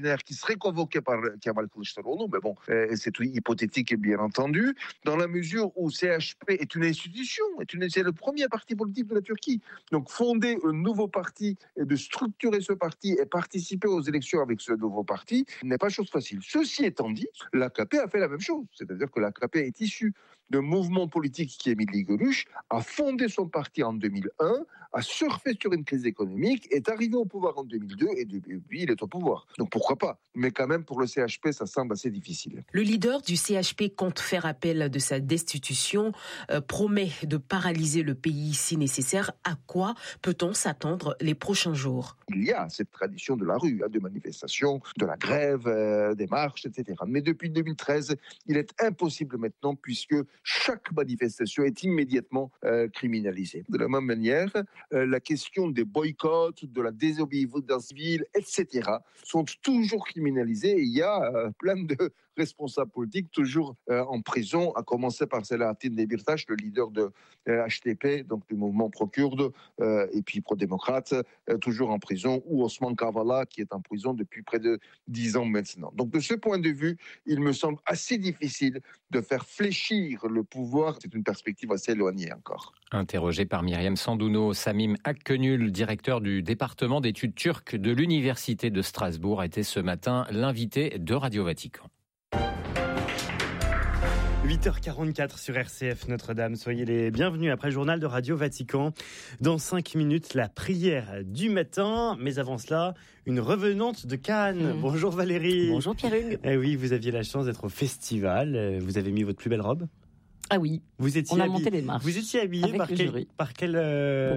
extraordinaire qui serait convoqué par Kemal Kılıçdaroğlu, mais bon, c'est tout hypothétique bien entendu, dans la mesure où CHP est une institution, c'est le premier parti politique de la Turquie. Donc fonder un nouveau parti et de structurer ce parti et participer aux élections avec ce nouveau parti n'est pas chose facile. Ceci étant dit, l'AKP a fait la même chose, c'est-à-dire que l'AKP est issue d'un mouvement politique qui est Milli Görüş, a fondé son parti en 2001, a surfé sur une crise économique, est arrivé au pouvoir en 2002 et depuis il est au pouvoir. Donc pourquoi pas ? Mais quand même pour le CHP, ça semble assez difficile. Le leader du CHP compte faire appel de sa destitution, promet de paralyser le pays si nécessaire. À quoi peut-on s'attendre les prochains jours ? Il y a cette tradition de la rue, de manifestations, de la grève, des marches, etc. Mais depuis 2013, il est impossible maintenant puisque chaque manifestation est immédiatement criminalisée. De la même manière, la question des boycotts, de la désobéissance civile, etc. sont toujours criminalisées. Et il y a plein de responsables politiques toujours en prison, à commencer par Selahattin Demirtas, le leader de HDP, donc du mouvement pro-kurde, et puis pro-démocrate, toujours en prison, ou Osman Kavala, qui est en prison depuis près de 10 ans maintenant. Donc de ce point de vue, il me semble assez difficile de faire fléchir le pouvoir. C'est une perspective assez éloignée encore. Interrogé par Myriam Sandouno, Samim Akkenül, directeur du département d'études turques de l'Université de Strasbourg, a été ce matin l'invité de Radio Vatican. 8h44 sur RCF Notre-Dame. Soyez les bienvenus après le journal de Radio Vatican. Dans 5 minutes, la prière du matin. Mais avant cela, une revenante de Cannes. Bonjour Valérie. Bonjour Pierre-Hugues. Eh oui, vous aviez la chance d'être au festival. Vous avez mis votre plus belle robe ? Ah oui, on a monté les marches. Vous étiez habillé par quel couturier ?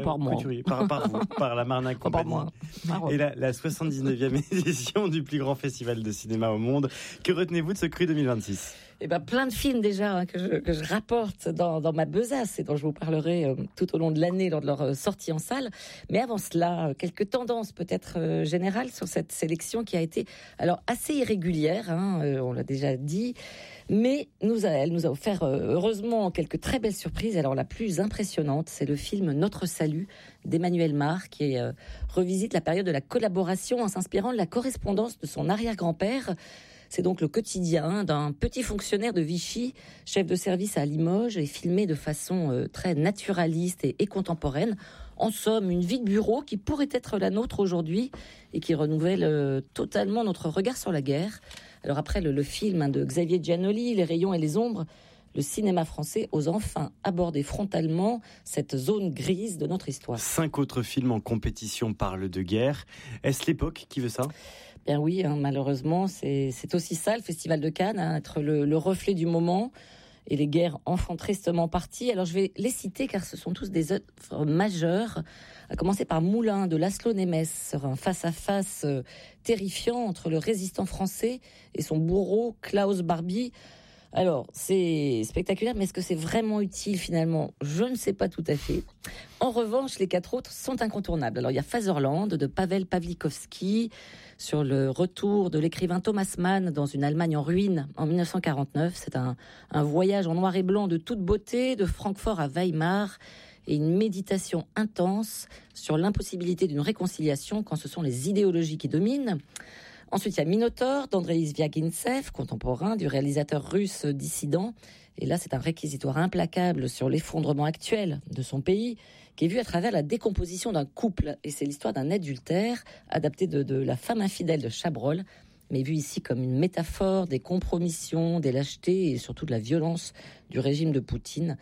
Par vous, par la Marnac Compagnie. Par moi. Et la 79e édition du plus grand festival de cinéma au monde. Que retenez-vous de ce Cru 2026 ? Plein de films déjà que je rapporte dans ma besace et dont je vous parlerai tout au long de l'année lors de leur sortie en salle. Mais avant cela, quelques tendances peut-être générales sur cette sélection qui a été alors assez irrégulière, on l'a déjà dit, mais elle nous a offert heureusement quelques très belles surprises. Alors la plus impressionnante, c'est le film Notre Salut d'Emmanuel Mar qui revisite la période de la collaboration en s'inspirant de la correspondance de son arrière-grand-père. C'est donc le quotidien d'un petit fonctionnaire de Vichy, chef de service à Limoges, et filmé de façon très naturaliste et contemporaine. En somme, une vie de bureau qui pourrait être la nôtre aujourd'hui et qui renouvelle totalement notre regard sur la guerre. Alors après le film de Xavier Giannoli, Les rayons et les ombres, le cinéma français ose enfin aborder frontalement cette zone grise de notre histoire. 5 autres films en compétition parlent de guerre. Est-ce l'époque qui veut ça ? Bien oui, malheureusement, c'est aussi ça, le Festival de Cannes, être le reflet du moment. Et les guerres en font tristement partie. Alors je vais les citer car ce sont tous des œuvres majeures, à commencer par Moulin de Laszlo Nemes, sur un face-à-face terrifiant entre le résistant français et son bourreau Klaus Barbie. Alors, c'est spectaculaire, mais est-ce que c'est vraiment utile finalement ? Je ne sais pas tout à fait. En revanche, les 4 autres sont incontournables. Alors, il y a Fatherland de Pavel Pawlikowski, sur le retour de l'écrivain Thomas Mann dans une Allemagne en ruine en 1949. C'est un voyage en noir et blanc de toute beauté, de Francfort à Weimar, et une méditation intense sur l'impossibilité d'une réconciliation quand ce sont les idéologies qui dominent. Ensuite, il y a Minotaure d'Andrei Zvyagintsev, contemporain du réalisateur russe dissident. Et là, c'est un réquisitoire implacable sur l'effondrement actuel de son pays, qui est vu à travers la décomposition d'un couple. Et c'est l'histoire d'un adultère, adapté de La femme infidèle de Chabrol, mais vu ici comme une métaphore des compromissions, des lâchetés et surtout de la violence du régime de Poutine.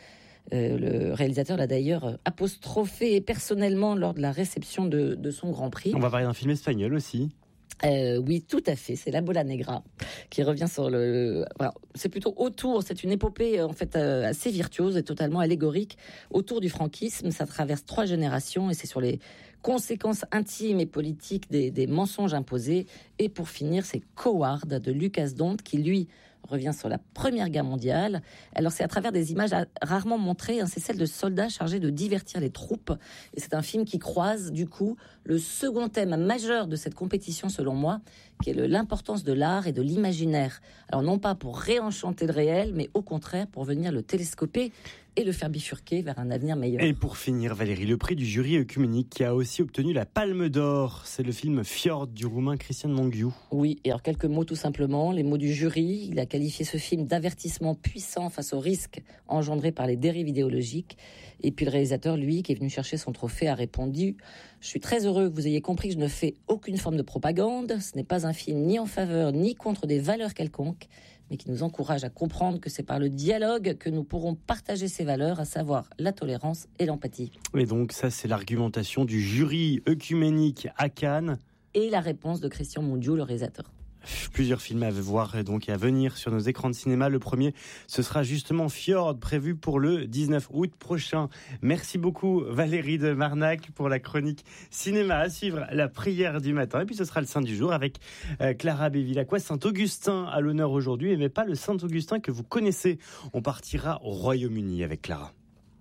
Le réalisateur l'a d'ailleurs apostrophé personnellement lors de la réception de son Grand Prix. On va parler d'un film espagnol aussi. Oui, tout à fait. C'est La Bola Negra qui revient sur c'est plutôt autour. C'est une épopée en fait assez virtuose et totalement allégorique autour du franquisme. Ça traverse 3 générations et c'est sur les conséquences intimes et politiques des mensonges imposés. Et pour finir, c'est Coward de Lucas Dont qui lui revient sur la Première Guerre mondiale. Alors c'est à travers des images rarement montrées, c'est celle de soldats chargés de divertir les troupes. Et c'est un film qui croise du coup le second thème majeur de cette compétition selon moi, qui est l'importance de l'art et de l'imaginaire. Alors non pas pour réenchanter le réel, mais au contraire pour venir le télescoper et le faire bifurquer vers un avenir meilleur. Et pour finir, Valérie, le prix du jury œcuménique qui a aussi obtenu la Palme d'Or, c'est le film Fjord du Roumain Cristian Mungiu. Oui, et alors quelques mots tout simplement, les mots du jury. Il a qualifié ce film d'avertissement puissant face aux risques engendrés par les dérives idéologiques. Et puis le réalisateur, lui, qui est venu chercher son trophée, a répondu « Je suis très heureux que vous ayez compris que je ne fais aucune forme de propagande. Ce n'est pas un film ni en faveur ni contre des valeurs quelconques, mais qui nous encourage à comprendre que c'est par le dialogue que nous pourrons partager ces valeurs, à savoir la tolérance et l'empathie. » Et donc ça, c'est l'argumentation du jury œcuménique à Cannes. Et la réponse de Cristian Mungiu, le réalisateur. Plusieurs films à voir et donc à venir sur nos écrans de cinéma. Le premier, ce sera justement Fjord, prévu pour le 19 août prochain. Merci beaucoup Valérie de Marnac pour la chronique cinéma. À suivre, la prière du matin. Et puis ce sera le saint du jour avec Clara Bévilacqua. Saint-Augustin à l'honneur aujourd'hui, mais pas le Saint-Augustin que vous connaissez. On partira au Royaume-Uni avec Clara.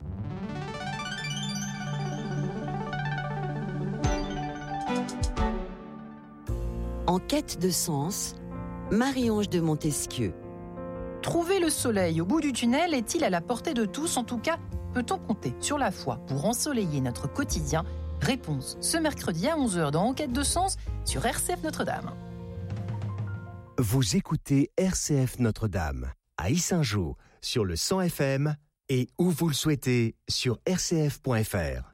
En quête de sens, Marie-Ange de Montesquieu. Trouver le soleil au bout du tunnel est-il à la portée de tous? En tout cas, peut-on compter sur la foi pour ensoleiller notre quotidien? Réponse ce mercredi à 11h dans En quête de sens sur RCF Notre-Dame. Vous écoutez RCF Notre-Dame à Yssingeaux sur le 100 FM et où vous le souhaitez sur rcf.fr.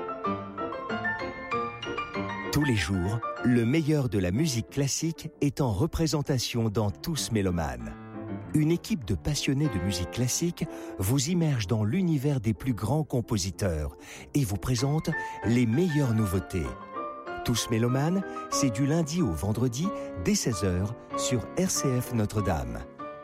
Tous les jours, le meilleur de la musique classique est en représentation dans Tous Mélomanes. Une équipe de passionnés de musique classique vous immerge dans l'univers des plus grands compositeurs et vous présente les meilleures nouveautés. Tous Mélomanes, c'est du lundi au vendredi dès 16h sur RCF Notre-Dame.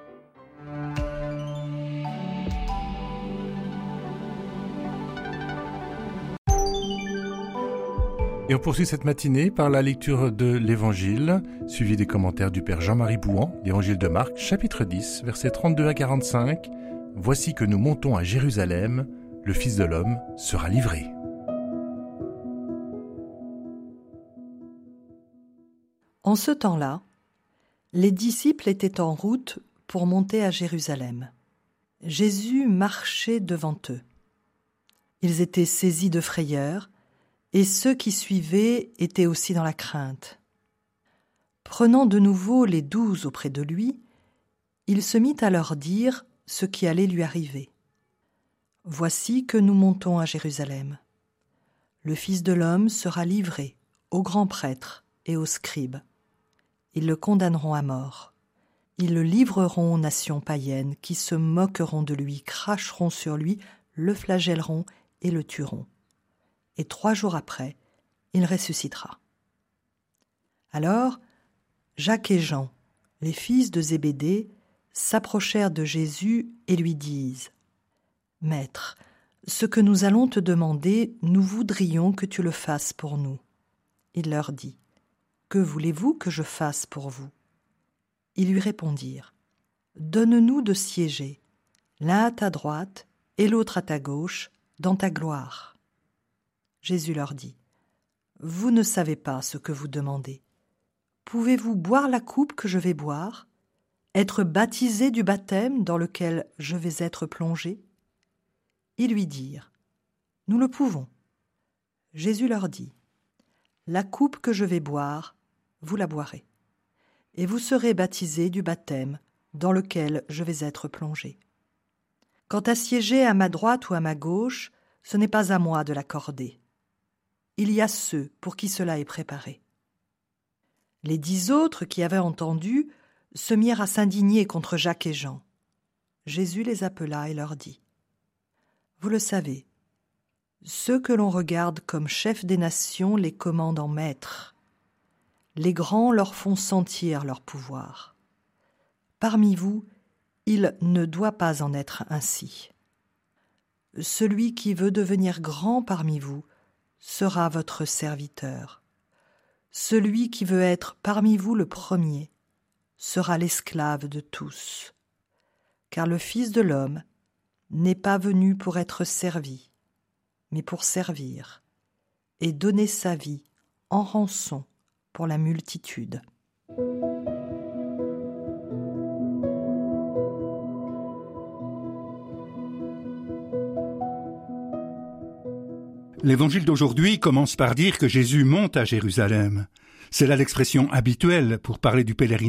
Et on poursuit cette matinée par la lecture de l'Évangile, suivi des commentaires du Père Jean-Marie Bouhan, l'Évangile de Marc, chapitre 10, versets 32 à 45. « Voici que nous montons à Jérusalem, le Fils de l'homme sera livré. » En ce temps-là, les disciples étaient en route pour monter à Jérusalem. Jésus marchait devant eux. Ils étaient saisis de frayeur, et ceux qui suivaient étaient aussi dans la crainte. Prenant de nouveau les 12 auprès de lui, il se mit à leur dire ce qui allait lui arriver. « Voici que nous montons à Jérusalem. Le Fils de l'homme sera livré aux grands prêtres et aux scribes. Ils le condamneront à mort. Ils le livreront aux nations païennes qui se moqueront de lui, cracheront sur lui, le flagelleront et le tueront. Et 3 jours après, il ressuscitera. » Alors, Jacques et Jean, les fils de Zébédée, s'approchèrent de Jésus et lui disent « Maître, ce que nous allons te demander, nous voudrions que tu le fasses pour nous. » Il leur dit « Que voulez-vous que je fasse pour vous ?» Ils lui répondirent « Donne-nous de siéger, l'un à ta droite et l'autre à ta gauche, dans ta gloire. » Jésus leur dit « Vous ne savez pas ce que vous demandez. Pouvez-vous boire la coupe que je vais boire, être baptisé du baptême dans lequel je vais être plongé ?» Ils lui dirent « Nous le pouvons. » Jésus leur dit « La coupe que je vais boire, vous la boirez, et vous serez baptisés du baptême dans lequel je vais être plongé. Quant à siéger à ma droite ou à ma gauche, ce n'est pas à moi de l'accorder. Il y a ceux pour qui cela est préparé. » Les 10 autres qui avaient entendu se mirent à s'indigner contre Jacques et Jean. Jésus les appela et leur dit « Vous le savez, ceux que l'on regarde comme chefs des nations les commandent en maîtres. Les grands leur font sentir leur pouvoir. Parmi vous, il ne doit pas en être ainsi. Celui qui veut devenir grand parmi vous sera votre serviteur. Celui qui veut être parmi vous le premier sera l'esclave de tous. Car le Fils de l'homme n'est pas venu pour être servi, mais pour servir et donner sa vie en rançon pour la multitude. » L'évangile d'aujourd'hui commence par dire que Jésus monte à Jérusalem. C'est là l'expression habituelle pour parler du pèlerinage